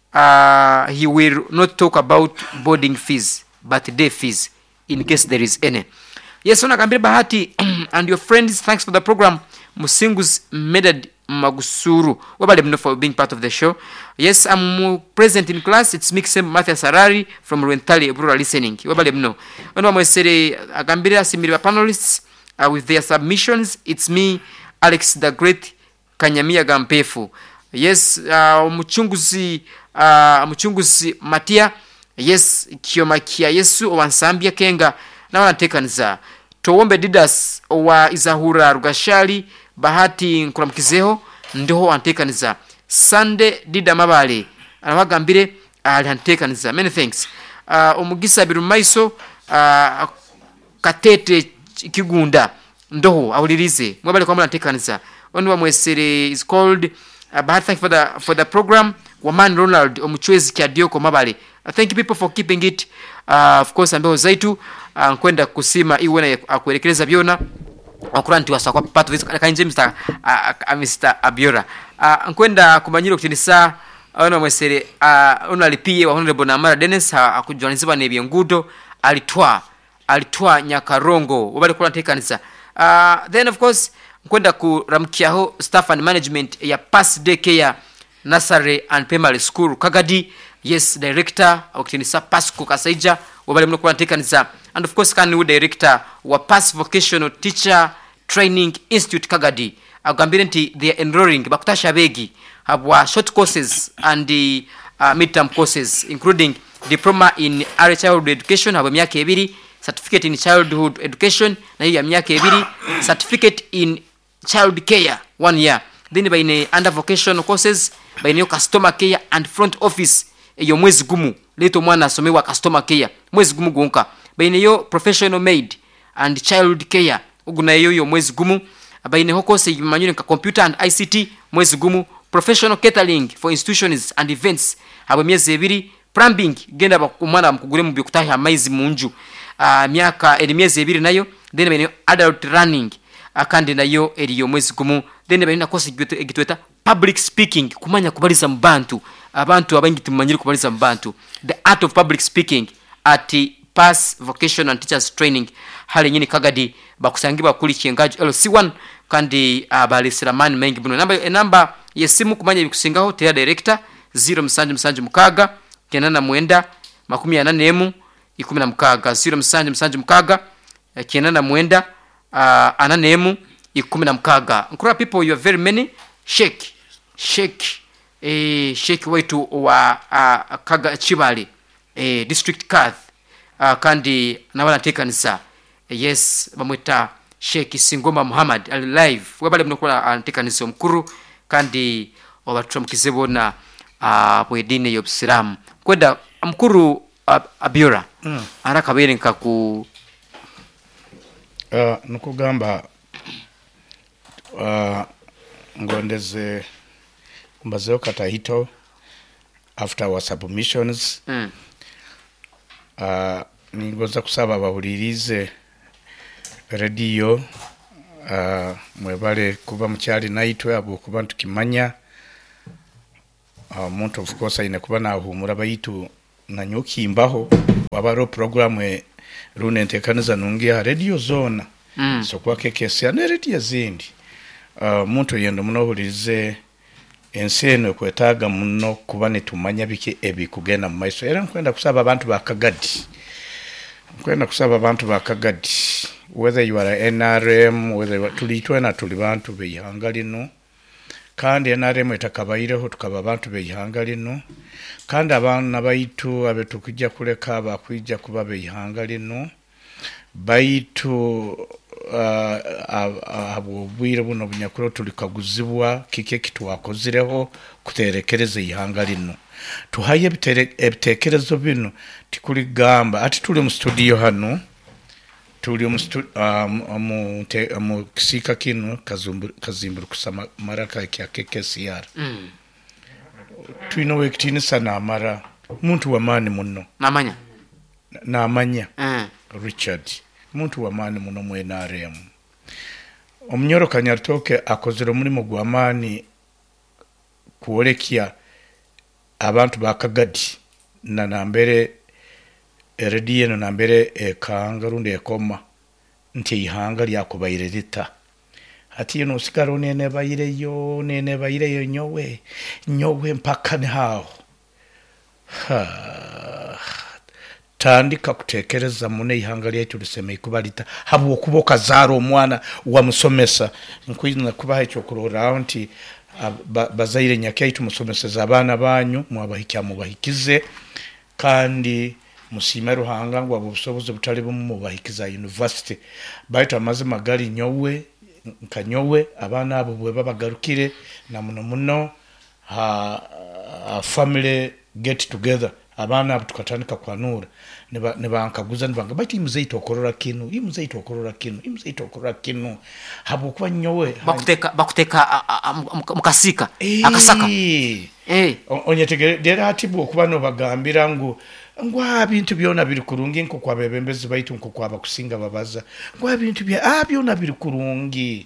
uh, he will not talk about boarding fees but day fees in case there is any. Yes, ona gambira Bahati and your friends, thanks for the program. Musingus Medad Magusuru, wabale mno for being part of the show. Yes, I'm present in class. It's Mixem Matthew Sarari from Rwentali Rural Listening. Wabale mno. Ono mwesere agambira simiri panelists uh, with their submissions. It's me, Alex the Great Kanyamia Gampefu. Yes, uh, muchunguzi uh, muchunguzi Matia. Yes, Kiomakia Yesu owansambia kenga na wanatekanza. Towombe Didas wa Izahura Rugashali Bahati Nkuramkizeho ndoho antekaniza. Sunday Dida Mabale anawagambire aliantekaniza. Many thanks. Uh, Omugisa Birumaiso uh, Katete Kigunda ndoho awulirize. Mwabale kwa mwana antekaniza. Onu wa mwesere is called uh, Bahati, thank you for the for the program. Waman Ronald Omuchwezi Kiadioko Mabale. Uh, thank you people for keeping it. Uh, of course ambao zaitu uh, nkwenda kusima iwe na kuelekeleza byona akuranti wasakwa part of this kanje Mister uh, Mister Abiora uh, nkwenda kumanyiro kutinisa ona mwesere uh, ona alipie wa Honorable Namara Dennis uh, akujoaniziba nebye ngudo alitwa alitwa Nyakarongo wabali kula tekanisa. Uh, then of course nkwenda kuramkiaho staff and management ya Pass Day Care Nursery and Primary School Kagadi. Yes, director okutinisa Pasco Kasaija wabali mno kwa tekanisa, and of course kanu director wa Pass Vocational Teacher Training Institute Kagadi agambire nti they are enrolling bakutasha begi habwa short courses and the uh, midterm courses including diploma in early childhood education habwa myaka ebiri, certificate in childhood education na hiyo ya myaka ebiri, certificate in child care one year, then by in under vocational courses by in customer care and front office eyo mwezi gumu leto mwana asomewa customer care mwezi gumu gonka baine yo professional maid and child care uguna yo yo mwezi gumu baine hoko se manyune ka computer and I C T mwezi gumu, professional catering for institutions and events habo myezi ebiri, plumbing genda bakumana mkugure mu byokutaha amaizi munju uh, myaka eri myezi ebiri nayo, then baine adult running akandi nayo eri yo mwezi gumu, then baine kosi gitweta public speaking kumanya kubaliza mbantu abantu abangi tumanyiri kubaliza mbantu, the art of public speaking at Pass Vocational and Teachers Training hali nyini Kagadi bakusangiba kuli Kiengaju L C one kandi abalisiraman mengi buno. Namba namba yesimu kumanya bikusingaho tera director zero msanje msanje mukaga kenana mwenda makumi ya nane emu ikumi na mukaga zero msanje msanje mukaga kenana mwenda uh, anane emu ikumi na mukaga. Nkura people you are very many. Shake shake eh shake wetu wa uh, Kaga Chibali eh district Kath uh, kandi nawana tekanisa eh, yes bamwita Sheikh Singoma Muhammad al live wabale mnokola antekanisa mkuru kandi obatwa mkizebona uh, bwedine yobisilamu kwenda mkuru uh, Abiora mm. araka bere nkaku uh, nukugamba uh, ngondeze mbazeo katahito after our submissions mm. uh, ningoza kusaba abahulirize radio uh, mwebale kuba mukyali naitwe abo kuba tukimanya omuntu of course ine kuba nahumura bayitu nanyukimbaho wabaro program e rune ntekaniza nungia radio zone mm. so kwa kekesi ya radio zindi uh, muntu yendo munohurize enseno kwetaga muno kuba netumanya biki ebi kugenda mu maiso era nkwenda kusaba abantu bakagadi nkwenda kusaba abantu bakagadi whether you are N R M whether tulitwena tuli bantu beyihanga lino kandi N R M etakabayireho tukaba abantu beyihanga lino kandi abana baitu abetukujja kuleka abakwijja kuba beyihanga lino baitu abo bwire buno bunyakuro tulikaguzibwa kike kitwakozireho kuterekereza ihanga lino tuhaye ebitekerezo bino tikuli gamba ati tuli mu studio hano tuli mu mu mu kisika kino kazimburu kusama maraka kya K K C R mm. tuino wekitini sana amara muntu wa mani muno namanya namanya mm. Richard muntu wa mani muno mu N R M Omnyoro Kanyartoke akozero mulimo gwa mani kuolekia abantu bakagadi na nambere erediye no nambere ekangarundi ekoma nti ihanga lyakubayire lita hati no sikaro nene bayire yo nene bayire yo nyowe nyowe mpaka ne hao ha tandika kutekereza mune ihanga lyetu luseme ikubalita habu okuboka zaro omwana wa musomesa nkwina kubaha cyo kurora nti bazaire nyakaitu musomeseza abana banyu mwabahikya mubahikize kandi musime ruhanga ngo abusoboze butali mu bahikiza university baita amaze magari nyowe nkanyowe abana abo bwe babagarukire na muno muno ha a family get together abana abo tukatandika kwanura neba nebankaguza nibanga baita imuzeito okorora kinu imuzeito okorora kinu imuzeito okorora kinu habo kuba nyowe bakuteka bakuteka mukasika akasaka eh onyetegera atibu okuba no bagambira ngo ngwa bintu byona biri kurungi nko kwa bebembezi baitu nko kwa bakusinga babaza ngwa bintu bya ah byona biri kurungi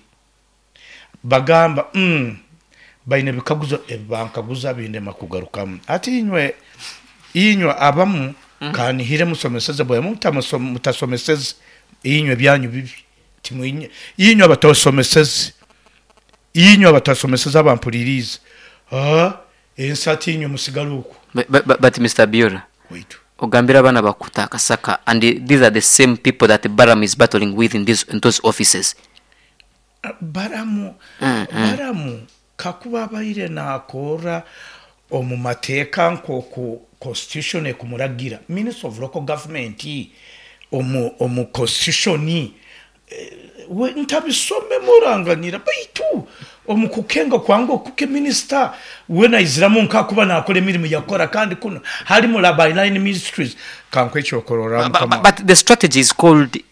bagamba mm baine bikaguzo ebankaguza binde makugarukamu ati inywe inywe abamu mm. kani hire musomeseze boye mutasomeseze inywe byanyu bibi timu inywe abatosomeseze inywe abatasomeseze abampulirize ah ensati inywe musigaruko but Mister Biora wait ogambira bana bakuta kasaka and these are the same people that Baram is battling with in these in those offices uh, Baramu mm, mm. Baramu kakuba bayire na akora omu mateka nko ku constitution ekumuragira Minister of Local Government omu omu constitution eh, we ntabisome muranganira baitu omukukenga kwango kuke minister wena iziramu nkakuba nakole mirimo yakora kandi kuno hari mu Labyline Ministries kankwe cyokorora but, but the strategy is called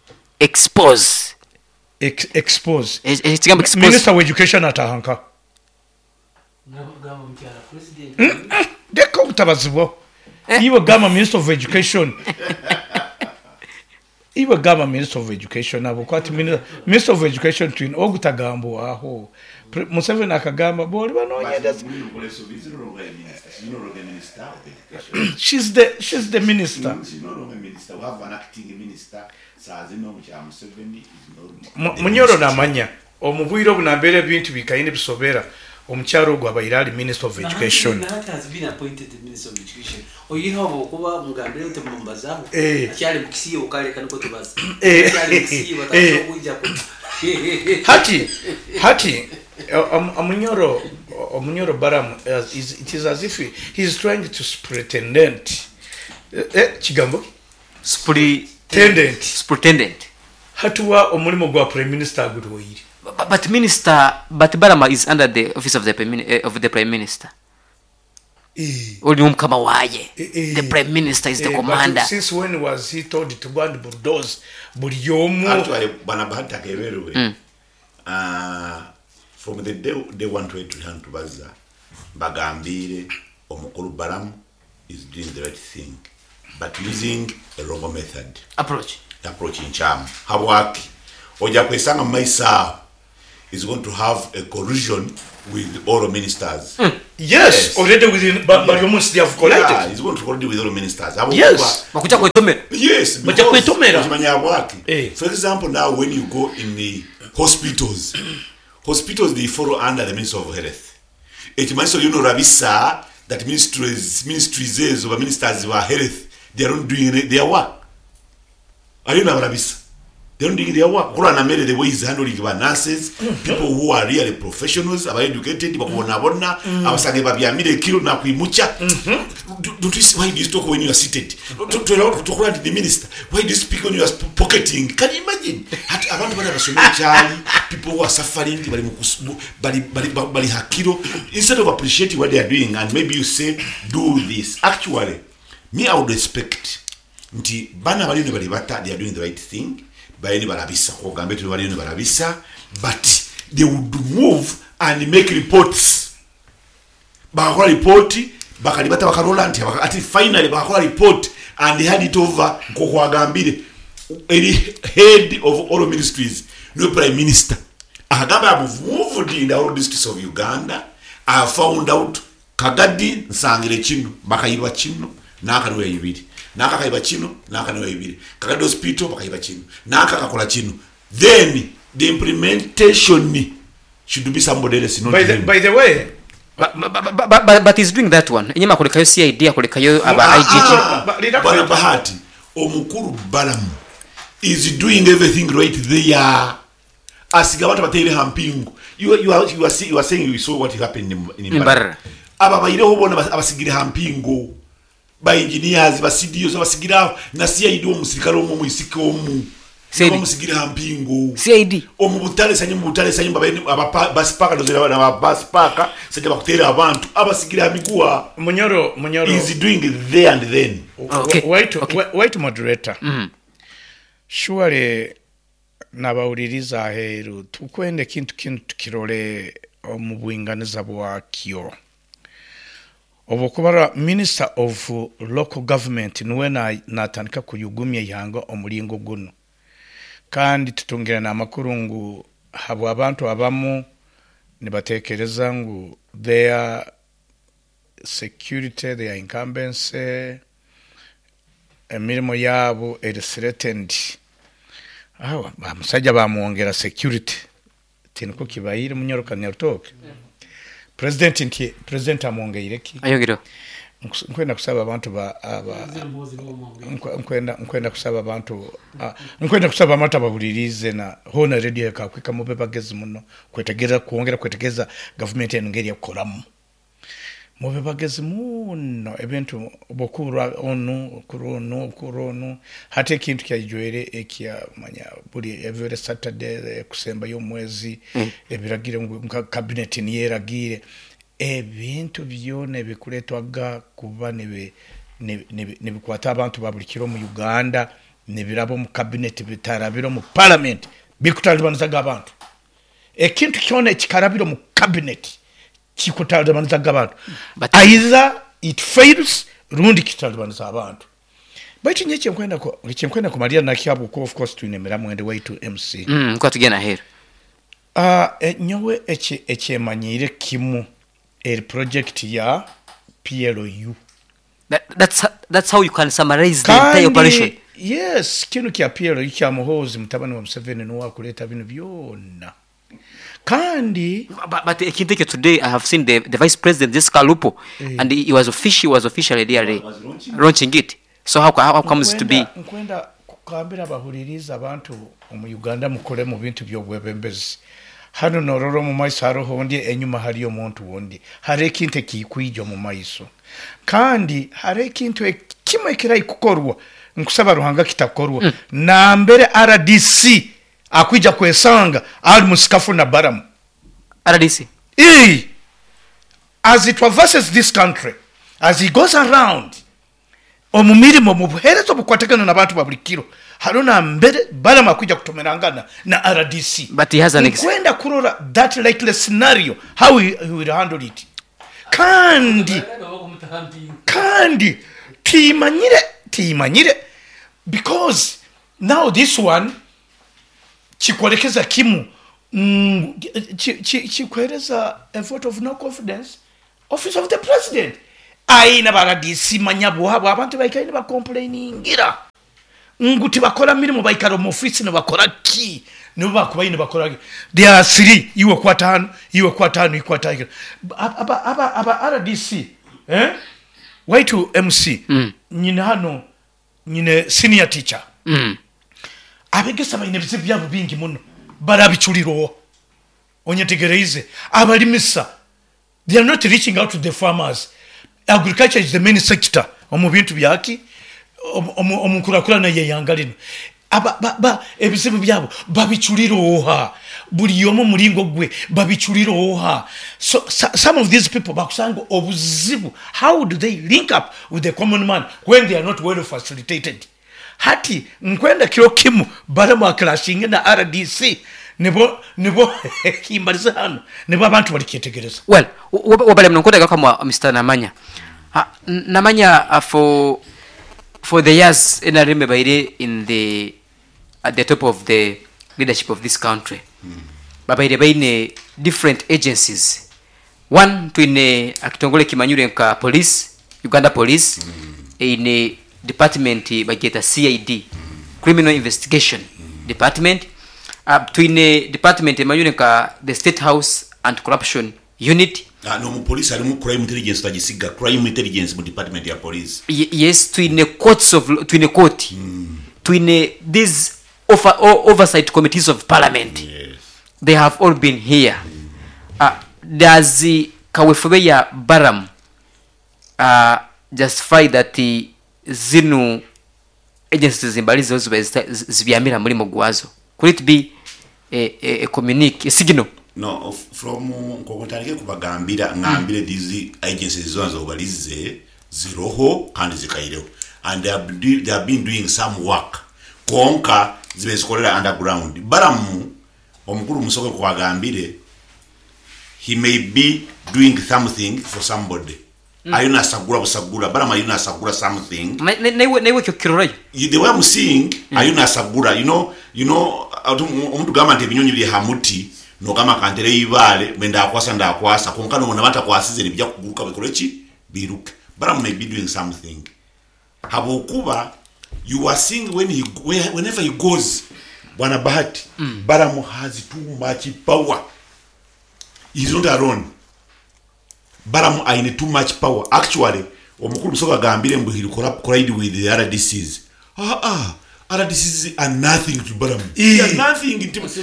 expose Ex expose it's expose Minister of Education atahanka ngabo mkyala president deko utabazibo iwe gama Minister of Education iwe gama Minister of Education abo kwati Minister of Education twin ogutagambo aho Museveni akagamba boli banonyenda she's the she's the minister she's not a minister we have an acting minister sazino mucha Museveni munyoro namanya omubwiro bunambere bintu bikaine bisobera omukyaro gwa bayirali Minister of Education that has been appointed the Minister of Education oyiho kuba mugambire ute mumbazaho akyali mukisiye okale kaniko tubaza akyali mukisiye batakuja ko hati hati omunyoro omunyoro Baram is it is as if he is trying to pretendent eh kigambo pretendent pretendent hatuwa omulimo gwa Prime Minister gudwoyiri But, but minister, but Barama is under the office of the uh, of the Prime Minister. Eh. Odium kama waye. Eh, the Prime Minister is eh, the commander. But since when was he told to go and bulldoze? Buriyomu. Actually, banabata keberuwe. Mm. Uh, from the day they want to to hand to Baza, bagambire omukuru Baram is doing the right thing, but using a wrong method. Approach. Approach in charm. Hawaki. Oja kwesanga maisa. is going to have a collusion with all ministers. Mm. Yes, yes, already within, but, but almost they have collided. Yeah, he's going to collide with all ministers. Yes. Yes. Because, hey. For example, now when you go in the hospitals, hospitals, they follow under the Ministry of Health. It means, you know, Rabisa, that ministries, ministries, or ministers of health, they are not doing their work. Are you know Rabisa? They don't do their work. Kurana made the way he's handling about nurses, mm-hmm. people who are really professionals, are educated, bakubona bona, abasage babyamire kilo na kuimucha. Don't you see why do you talk when you are seated? To to to the minister. Why do you speak when you are pocketing? Can you imagine? At abantu bana basomera cyali, people who are suffering, bali mukusubu, bali bali bali hakiro. Instead of appreciating what they are doing and maybe you say do this. Actually, me I would respect. Nti bana bali ne bali bata, they are doing the right thing. Bayini barabisa ogambe tu bali barabisa, but they would move and make reports. Bakakola report bakalibata bakarola nti ati finally bakakola report and they had it over ko kwagambire any head of all ministries, no prime minister akagamba have moved in the whole districts of Uganda. I found out Kagadi nsangire kino bakayiba kino nakanwe yibiri naka kaiba chino naka niwe ibiri kakado hospital bakaiba chino naka kakola chino, then the implementation should be somebody else, not by the, by the way but, but, but, but, but he's doing that one enyama kolekayo C I D akolekayo aba I G G bana bahati omukuru balamu is doing everything right there. Asiga watu batele hampingu you you are you are, you are saying you saw what happened in, in Mbarara aba bayire hobona abasigire hampingu by engineers ba C D Os abasigira na C I D wo musirikalo wo mu isike wo mu ko musigira hampingo C I D o mu butale sanyi mu butale sanyi babene aba basipaka dozera na aba basipaka sajja bakutera abantu abasigira miguwa munyoro munyoro is doing it there and then. Okay, wait okay. wait moderator mm. Surely nabawuliriza heru tukwende kintu kintu kirole mu bwinganiza bwakyo obukubara minister of local government niwe na natandika kuyugumya yanga omulingo guno kandi tutungira na makurungu habo abantu abamu nibatekereza ngu their security, their incumbency, emirimo yabo is threatened. Aho bamusajja bamuongera security tinko kibayire munyoroka nyarutoke president nti president amuongeire ki ayogero nkwenda kusaba abantu ba aba nkwenda nkwenda kusaba abantu nkwenda kusaba amata babulirize na hona radio yakakwika mu bebagezi muno kwetegeza kuongera kwetegeza government engeri yakolamu mu bebagezi muno ebintu bokura onu kurono kurono hate kintu kyajwere ekya manya buli every Saturday kusemba yo mwezi mm. ebiragire mu cabinet niyeragire ebintu byone bikuletwaga kuba nebe nebikwata abantu babulikiro mu Uganda nebirabo mu cabinet bitarabiro mu parliament bikutalibanizaga abantu ekintu kyone kikarabiro mu cabinet kikutalibanizaga abantu either it fails rundi kitalibaniza abantu baitu nyeche nkwenda ko nkwenda ko Maria na kyabo ko of course tunemera mwende way to M C mm kwa tugena here ah uh, nyowe eche eche manyire kimu el project ya P L O U. That, that's that's how you can summarize the entire operation. Yes, kinu kya P L O U kya muhozi mutabani wa Museveni no wakuleta bino byonna. Kandi but, but ekinteke today I have seen the the vice president this Kalupo eh. and he, he was official he was officially there launching, launching it. So how how, how comes it to be? Nkwenda kukambira bahuririza abantu mu Uganda mukole mu bintu byobwebembezi. Hano nororo mu maiso haroho undi enyuma hariyo muntu wundi hare kinte kikwijo mu maiso kandi hare kintu kimwe kirai kukorwa nkusaba ruhanga kitakorwa mm. na mbere R D C akwija kwesanga ali musikafu na baramu R D C eh as it traverses this country as he goes around omumirimo mu buherezo bukwatekana nabantu babulikiro haruna mbere bala makuja kutomerangana na R D C but he has an kwenda kurora that likely scenario how he, he will handle it kandi kandi timanyire timanyire because now this one chikolekeza kimu mm, kikwereza a vote of no confidence office of the president aina baradisi manyabo habo abantu baikaine ba complainingira nguti bakola mirimu baikaro mu office ne bakola ki ne bakubaine bakola they are three iwe kwa tano iwe kwa tano iwe kwa tano aba aba aba R D C eh why to M C mm. nyine hano nyine senior teacher mm. abegesa baine bizibu byabo bingi muno barabichuliro onyetegereze abalimisa they are not reaching out to the farmers. Agriculture is the main sector omu bintu byaki omukurakura na yeyangalino aba ba, ba ebizibu byabo babichuliro oha buli yomo mulingo gwe babichuliro oha so some of these people bakusango obuzibu how do they link up with the common man when they are not well facilitated hati nkwenda kiro kimu barama clashing na R D C nebo nebo kimbaliza hano nebo abantu balikyetegereza well wabale mnonkoda kama Mister Namanya ha, Namanya uh, for for the years in I remember in the at the top of the leadership of this country mm. baba ile baine different agencies one to in akitongole kimanyure nka police Uganda police mm. in a department bageta C I D mm. criminal investigation mm. department up to in a department imanyure nka the State House anti-corruption unit. Ah, no, mu police ali mu crime intelligence tajisiga crime intelligence mu department ya police. Y yes, to in a courts of to in a court. Mm. To in a these over, oversight committees of parliament. Yes. They have all been here. Mm. Uh, does the Kawefebeya Baram uh, justify that the zinu agencies in Balizo zibyamira muri mugwazo? Could it be a, a, a communique, a signal? No, from kokotarike kubagambira ngambire these agencies zonzo balize ziroho kandi zikayireho and they have, they have been doing some work konka zibezikolera underground baramu omukuru musoko kwagambire he may be doing something for somebody mm. ayuna sagura busagura barama ayuna sagura something newe newe kyokirora the way I'm seeing mm. ayuna sagura you know you know omuntu gama nte binyonyi bye hamuti no kama kantere ibale benda akwasa nda akwasa konkano ngona bata kwasize libya kuguruka bikolechi biruke baramu may be doing something habokuba you are seeing when he whenever he goes bwana Bahati mm. baramu has too much power. He's not alone. Baramu I need too much power. Actually, omukuru soka gambire mbu he collide with the R D Cs. Ah ah, R D Cs are nothing to Baramu. They are nothing.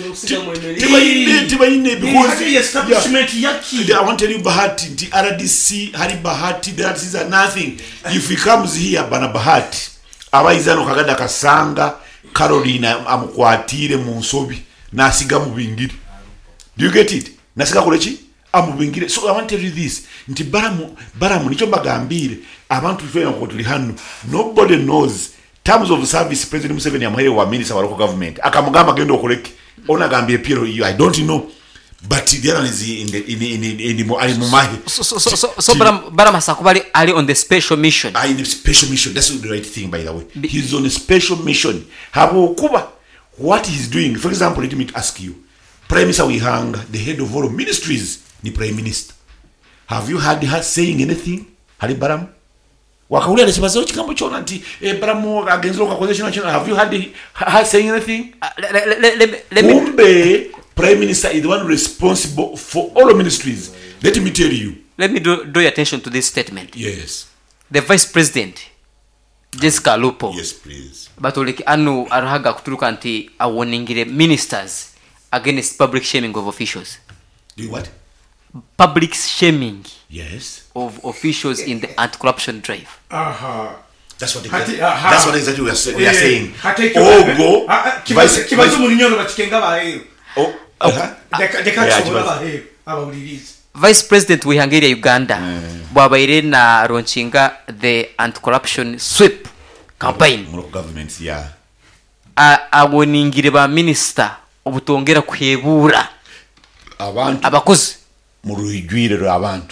Tiba ine, tiba ine because the establishment yaki. I want to tell you Bahati, the R D C, Hari Bahati, the R D Cs are nothing. If he comes here, bana Bahati, abaizano kagada kasanga, Carolina amukwatire mu nsobi, nasiga mu bingiri. Do you get it? Nasiga kulechi amubingire. So I want to tell you this, nti baramu baramu nicho bagambire abantu fena ko tuli hanu nobody knows terms of service. President Museveni amhere wa minister wa local government akamugamba gendo okoleke ona gambie Piero you I don't know but the other is in the in in in, in, in mumahi. So so so so, so baram baram asakubali ali on the special mission. I in special mission. That's the right thing, by the way. Be he's on a special mission. Habo kuba what he's doing. For example, let me ask you. Prime Minister Wihanga, the head of all ministries, ni Prime Minister. Have you heard her saying anything? Hari Baram? Wakauli alisibazo chikambo chona nti eh Baramu against local constitution. Have you heard her saying anything? Uh, let, let, let, let me Umbe, Prime Minister is the one responsible for all ministries. Let me tell you. Let me do, draw your attention to this statement. Yes. The Vice President, Jessica Lupo. Yes, please. Batoleki anu arahaga kuturuka nti awoningire ministers against public shaming of officials. Do you what? Public shaming. Yes. Of officials in the anti-corruption drive. Aha. That's what Hati, exactly. aha. That's what exactly we are, say, we are saying. Oh, go. Kibazo kibazo munyoro bachikenga bahe. Oh. Aha. Deka deka chobora bahe. Abawuliriza. Vice President Wihangiria Uganda mm. bwabaire na launchinga the anti-corruption sweep campaign. Local governments, yeah. Awoningire ba minister obutongera kuhebura abantu abakozi mu ruhigwire abantu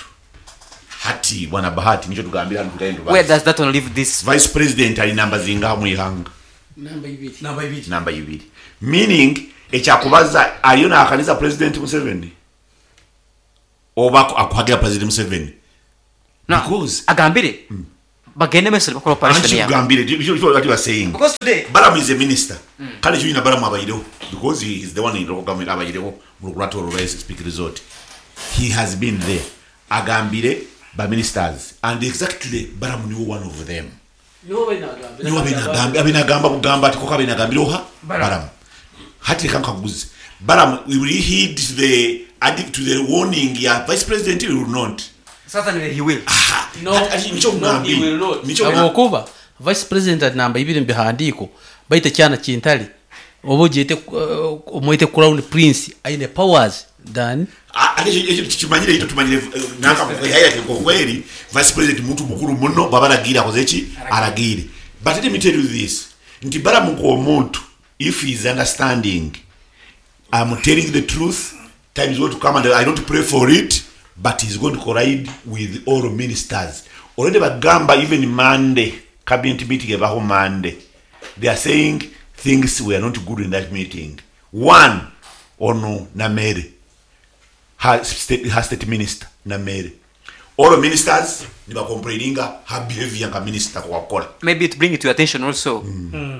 hati bwana Bahati nicho tugambira ntugendo. Where does that one leave this Vice President ali namba zinga mu ihanga? Namba ibiri. Namba ibiri. Namba ibiri. Meaning ekyakubaza aliyo n'akaniza president Museveni oba akuhagira president Museveni no because agambire mm. bagende mesel bakola operation ya agambire what you are saying because today Balamu is a minister mm. kandi jina Balamu abayiro because he is the one in local government abayiro mu regulator rice speak resort he has been there agambire ba ministers and exactly Balamu ni one of them no bina agambire no bina agambire abina agamba kugamba ati koka bina agambire oha Balamu hati kanka kuguzi Balamu we will heed the addict to the warning ya vice president he will not certainly he will ah, no, no he will not abokuba vice president namba ibiri mbihandiko baite cyana kintali obojete omwete crown prince aine powers than ali chimanyire ito tumanyire naka kuyaya ko kweli vice president muntu mukuru muno babaragira kozechi aragire but let me tell you this nti Balamu ko muntu if he is understanding I'm telling the truth time is going to come and I don't pray for it but he's going to collide with all ministers already bagamba even Monday cabinet meeting about Monday they are saying things were not good in that meeting one ono Namere her state her state minister Namere all ministers they were complaining her behavior as minister kwa kola maybe to bring it to your attention also mm. Mm.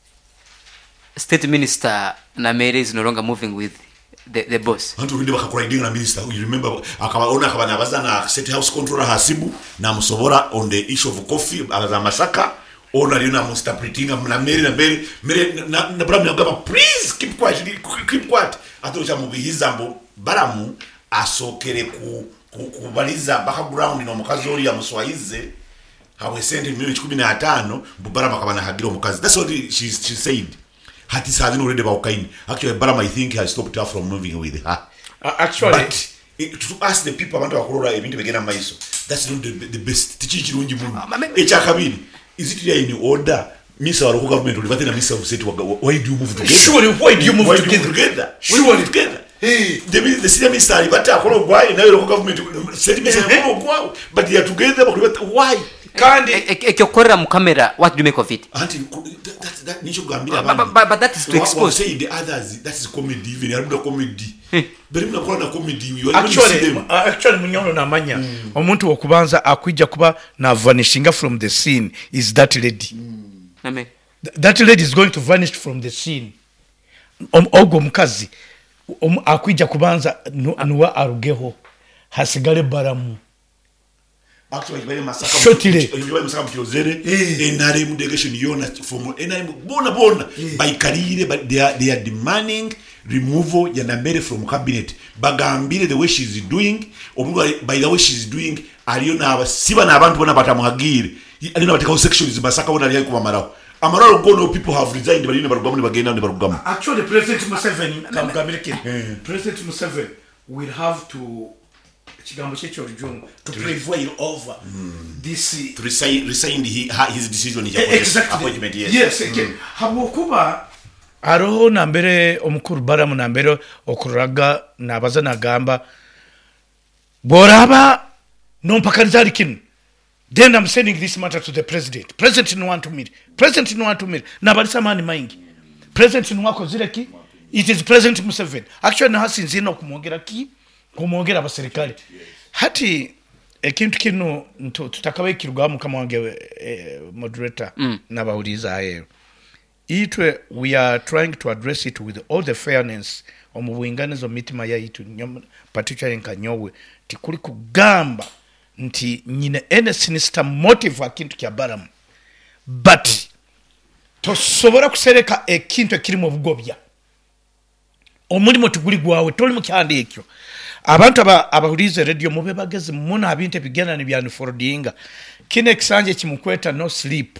State minister Namere is no longer moving with the the boss antu rinde bakakoraidinga na minister you remember akabaona akabana bazana state house controller hasibu na musobora on the issue of coffee abaza masaka ona liona mustapretinga na Mary na Mary Mary na na Balamu ngaba please keep quiet keep quiet atocha mubihizambo Balamu asokere ku kubaliza background no mukazi oli ya muswaize hawe sente milioni kumi na tano Balamu akabana hagira mukazi that's what she she said hati sazi no already about kind actually Balamu I think has stopped her from moving with her uh, actually but it, to ask the people abantu bakorora ebintu begena maiso that's not the, the best tichichi rungi mungu echa kabiri is it in order Mister Local government will let Mister of State why do you move together surely why do you move why together? Do you together Surely together hey the the senior minister alibata akolo why na local government state minister akolo but they are together why kandi ekyokorera mu camera what do you make of it anti that that nicho gambira but, but, but that is to expose say the others that is comedy even aruda comedy beri mna kola na comedy you actually uh, actually munyono na manya mm. omuntu wokubanza akwijja kuba na vanishing from the scene is that lady mm. amen Th- that lady is going to vanish from the scene om ogo mukazi um, akwijja kubanza nuwa arugeho hasigale Balamu actually bari masaka shotile bari masaka mutozere enare mu delegation yona from enare bona bona by karire but they are they are demanding removal ya Namere from cabinet bagambire the way she is doing obuga by the way she is doing aliyo na abasiba na abantu bona batamuhagire aliyo na bateka sections masaka bona aliyo kumamaraho amararo gono people have resigned bali ne barugamo bagenda ne barugamo actually President Museveni kamugambire ki President Museveni will have to chigambo checho rujungu to prevail over mm. this to resign resign his, his decision in exactly. appointment yes yes okay mm. habokuba aroho nambere omukuru Balamu nambere okuraga nabaza nagamba boraba no mpakalizali kin then I'm sending this matter to the president president no want to meet president no want to meet nabalisa mani maingi president no wako zile ki it is President Museveni actually nasinzino kumwongera ki kumwongera abaserikali hati ekintu kino tutakawe kirugamu kama wange eh, moderator mm. nabauliza hayo itwe we are trying to address it with all the fairness omubuinganizo mitima ya itu particularly nkanyowe tikuli kugamba nti nyine ene sinister motive akintu kya Balamu but tosobora kusereka ekintu ekirimo bugobya omulimo tuguli gwawe toli mu kyande ekyo abantu aba abahulize radio mube bageze muna abinte bigena ni byanu forwardinga kine kisanje kimukweta no sleep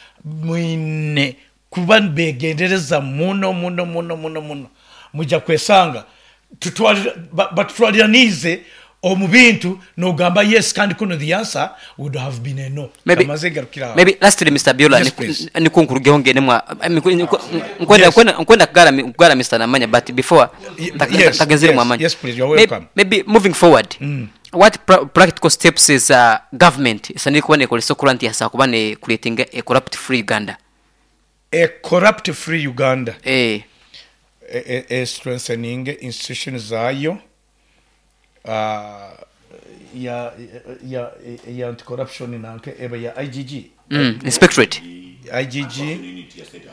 mwine kuban begendereza muno muno muno muno muno muja kwesanga tutwali batwali nize omubintu no gamba yes kandi kuno the answer would have been a no maybe maybe lastly Mister Biola yes, ni kunkuruge hongene mwa nkwenda kwenda nkwenda kugala kugala Mister Namanya but before takazire mwa manya yes please you are welcome maybe moving forward mm. what pra- practical steps is uh, government isani kubane ko sokuranti yasa kubane creating a corrupt free Uganda a corrupt free Uganda eh e, e, e strengthening institutions zayo uh, ya ya ya anti corruption nanke eba ya I G G mm, inspectorate I G G